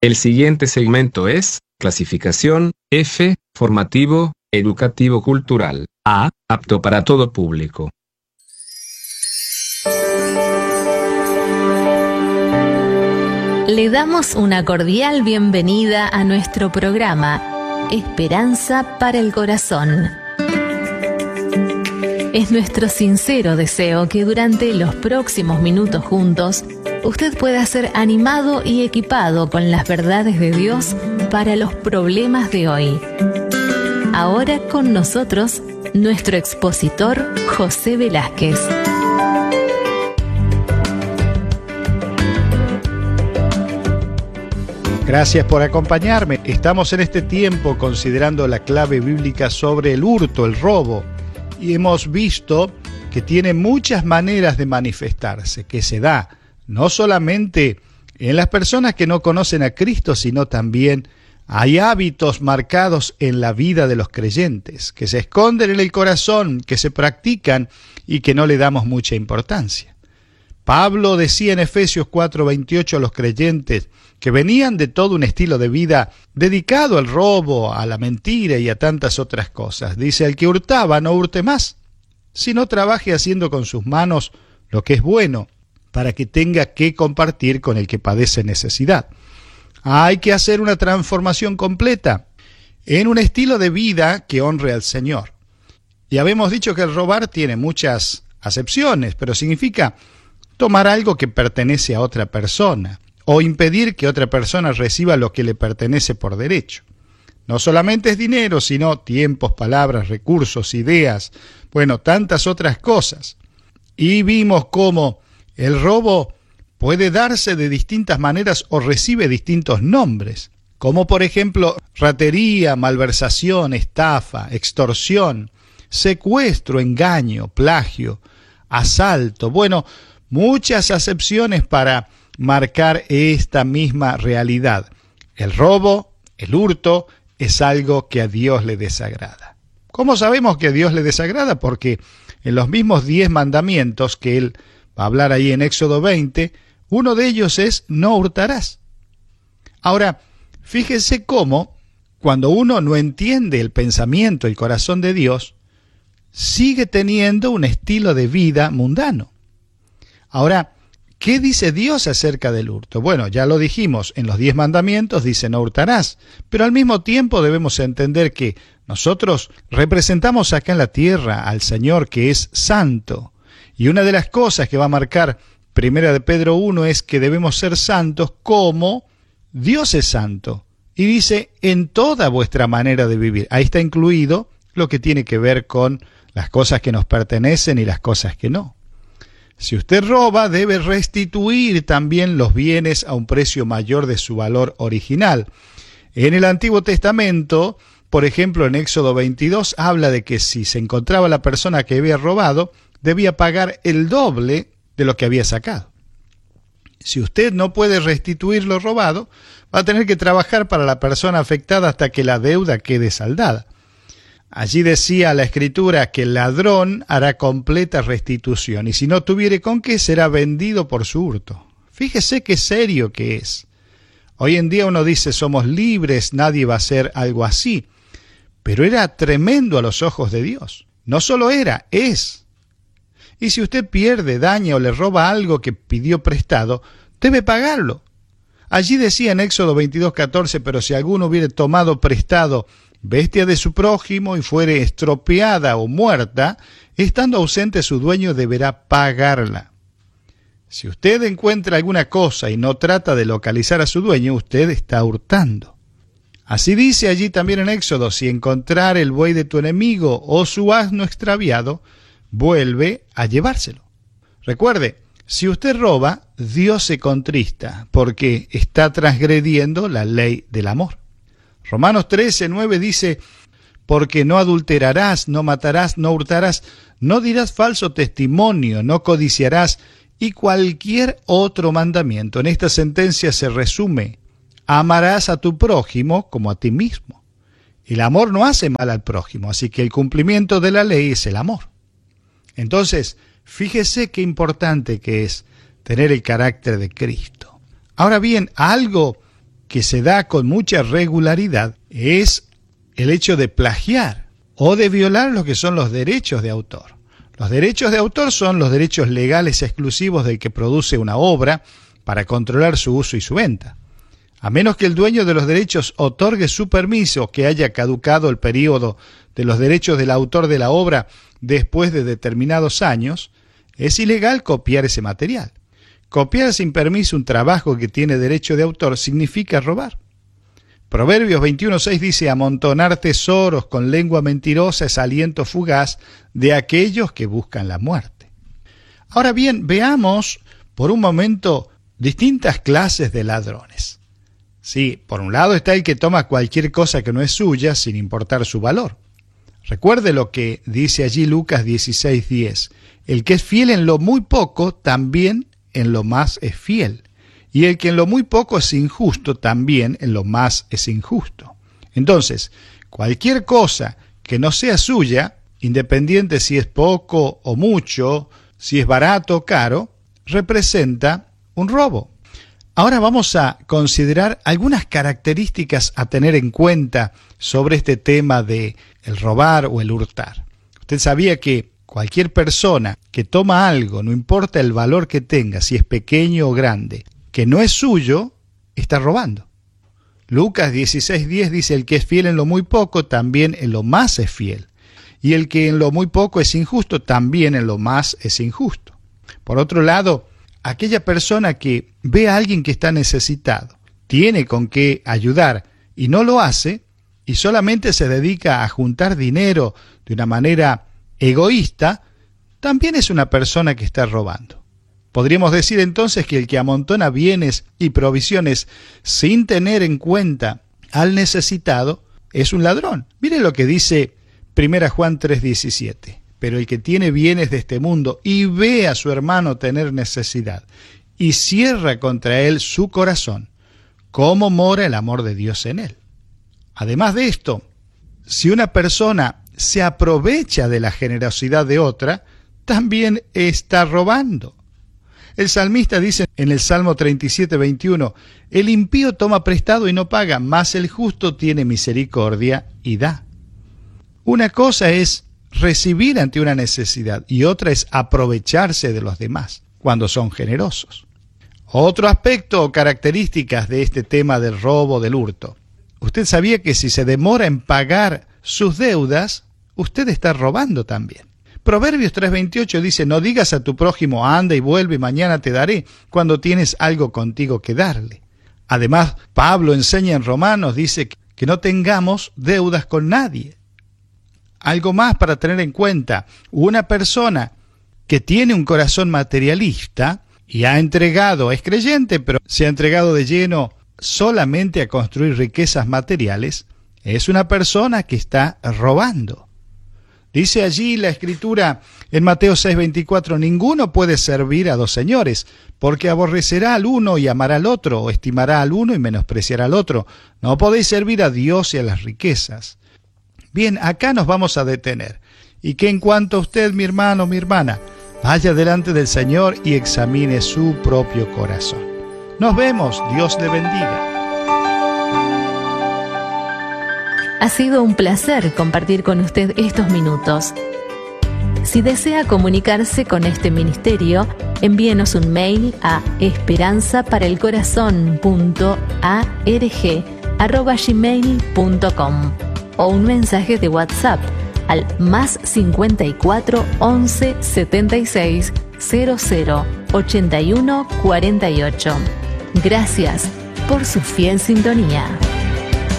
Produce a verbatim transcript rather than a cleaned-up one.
El siguiente segmento es clasificación F, formativo, educativo cultural. A, apto para todo público. Le damos una cordial bienvenida a nuestro programa Esperanza para el Corazón. Es nuestro sincero deseo que durante los próximos minutos juntos usted pueda ser animado y equipado con las verdades de Dios para los problemas de hoy. Ahora con nosotros, nuestro expositor José Velázquez. Gracias por acompañarme. Estamos en este tiempo considerando la clave bíblica sobre el hurto, el robo. Y hemos visto que tiene muchas maneras de manifestarse, que se da no solamente en las personas que no conocen a Cristo, sino también hay hábitos marcados en la vida de los creyentes, que se esconden en el corazón, que se practican y que no le damos mucha importancia. Pablo decía en Efesios cuatro veintiocho a los creyentes que venían de todo un estilo de vida dedicado al robo, a la mentira y a tantas otras cosas. Dice, el que hurtaba no hurte más, sino trabaje haciendo con sus manos lo que es bueno, para que tenga que compartir con el que padece necesidad. Hay que hacer una transformación completa en un estilo de vida que honre al Señor. Ya habíamos dicho que el robar tiene muchas acepciones, pero significa tomar algo que pertenece a otra persona o impedir que otra persona reciba lo que le pertenece por derecho. No solamente es dinero, sino tiempos, palabras, recursos, ideas, bueno, tantas otras cosas. Y vimos cómo el robo puede darse de distintas maneras o recibe distintos nombres, como por ejemplo ratería, malversación, estafa, extorsión, secuestro, engaño, plagio, asalto. Bueno, muchas acepciones para marcar esta misma realidad. El robo, el hurto, es algo que a Dios le desagrada. ¿Cómo sabemos que a Dios le desagrada? Porque en los mismos diez mandamientos que Él va a hablar ahí en Éxodo veinte, uno de ellos es no hurtarás. Ahora, fíjese cómo, cuando uno no entiende el pensamiento, el corazón de Dios, sigue teniendo un estilo de vida mundano. Ahora, ¿qué dice Dios acerca del hurto? Bueno, ya lo dijimos, en los diez mandamientos dice no hurtarás, pero al mismo tiempo debemos entender que nosotros representamos acá en la tierra al Señor que es santo. Y una de las cosas que va a marcar Primera de Pedro uno es que debemos ser santos como Dios es santo. Y dice, en toda vuestra manera de vivir. Ahí está incluido lo que tiene que ver con las cosas que nos pertenecen y las cosas que no. Si usted roba, debe restituir también los bienes a un precio mayor de su valor original. En el Antiguo Testamento, por ejemplo, en Éxodo veintidós, habla de que si se encontraba la persona que había robado, debía pagar el doble de lo que había sacado. Si usted no puede restituir lo robado, va a tener que trabajar para la persona afectada hasta que la deuda quede saldada. Allí decía la Escritura que el ladrón hará completa restitución, y si no tuviere con qué, será vendido por su hurto. Fíjese qué serio que es. Hoy en día uno dice, somos libres, nadie va a hacer algo así. Pero era tremendo a los ojos de Dios. No solo era, es. Y si usted pierde, daña o le roba algo que pidió prestado, debe pagarlo. Allí decía en Éxodo veintidós catorce, pero si alguno hubiere tomado prestado bestia de su prójimo y fuere estropeada o muerta, estando ausente su dueño deberá pagarla. Si usted encuentra alguna cosa y no trata de localizar a su dueño, usted está hurtando. Así dice allí también en Éxodo, si encontrar el buey de tu enemigo o su asno extraviado, vuelve a llevárselo. Recuerde, si usted roba, Dios se contrista porque está transgrediendo la ley del amor. Romanos trece nueve dice, porque no adulterarás, no matarás, no hurtarás, no dirás falso testimonio, no codiciarás, y cualquier otro mandamiento. En esta sentencia se resume, amarás a tu prójimo como a ti mismo. El amor no hace mal al prójimo, así que el cumplimiento de la ley es el amor. Entonces, fíjese qué importante que es tener el carácter de Cristo. Ahora bien, algo que se da con mucha regularidad es el hecho de plagiar o de violar lo que son los derechos de autor. Los derechos de autor son los derechos legales exclusivos del que produce una obra para controlar su uso y su venta. A menos que el dueño de los derechos otorgue su permiso o que haya caducado el período de los derechos del autor de la obra después de determinados años, es ilegal copiar ese material. Copiar sin permiso un trabajo que tiene derecho de autor significa robar. Proverbios veintiuno seis dice: amontonar tesoros con lengua mentirosa es aliento fugaz de aquellos que buscan la muerte. Ahora bien, veamos por un momento distintas clases de ladrones. Sí, por un lado está el que toma cualquier cosa que no es suya sin importar su valor. Recuerde lo que dice allí Lucas dieciséis diez. El que es fiel en lo muy poco, también en lo más es fiel. Y el que en lo muy poco es injusto, también en lo más es injusto. Entonces, cualquier cosa que no sea suya, independiente si es poco o mucho, si es barato o caro, representa un robo. Ahora vamos a considerar algunas características a tener en cuenta sobre este tema de el robar o el hurtar. Usted sabía que cualquier persona que toma algo, no importa el valor que tenga, si es pequeño o grande, que no es suyo, está robando. Lucas dieciséis diez dice: el que es fiel en lo muy poco, también en lo más es fiel. Y el que en lo muy poco es injusto, también en lo más es injusto. Por otro lado, aquella persona que ve a alguien que está necesitado, tiene con qué ayudar y no lo hace, y solamente se dedica a juntar dinero de una manera egoísta, también es una persona que está robando. Podríamos decir entonces que el que amontona bienes y provisiones sin tener en cuenta al necesitado es un ladrón. Mire lo que dice primera Juan tres diecisiete. Pero el que tiene bienes de este mundo y ve a su hermano tener necesidad y cierra contra él su corazón, ¿cómo mora el amor de Dios en él? Además de esto, si una persona se aprovecha de la generosidad de otra, también está robando. El salmista dice en el Salmo treinta y siete veintiuno, el impío toma prestado y no paga, mas el justo tiene misericordia y da. Una cosa es recibir ante una necesidad y otra es aprovecharse de los demás cuando son generosos. Otro aspecto o características de este tema del robo, del hurto. Usted sabía que si se demora en pagar sus deudas, usted está robando también. Proverbios tres veintiocho dice: no digas a tu prójimo, anda y vuelve, mañana te daré, cuando tienes algo contigo que darle. Además, Pablo enseña en Romanos, dice que no tengamos deudas con nadie. Algo más para tener en cuenta: una persona que tiene un corazón materialista y ha entregado, es creyente, pero se ha entregado de lleno solamente a construir riquezas materiales, es una persona que está robando. Dice allí la Escritura en Mateo seis veinticuatro, ninguno puede servir a dos señores, porque aborrecerá al uno y amará al otro, o estimará al uno y menospreciará al otro. No podéis servir a Dios y a las riquezas. Bien, acá nos vamos a detener. Y que en cuanto a usted, mi hermano, mi hermana, vaya delante del Señor y examine su propio corazón. Nos vemos, Dios le bendiga. Ha sido un placer compartir con usted estos minutos. Si desea comunicarse con este ministerio, envíenos un mail a esperanza para el corazón punto org arroba gmail punto com o un mensaje de WhatsApp al más cincuenta y cuatro once setenta y seis cero cero ochenta y uno cuarenta y ocho. Gracias por su fiel sintonía.